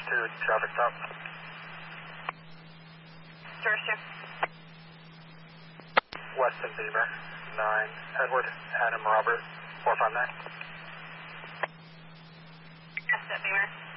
traffic stop. Source 2. Weston Beamer, 9, Edward, Adam Robert, 459. Yes, Beamer.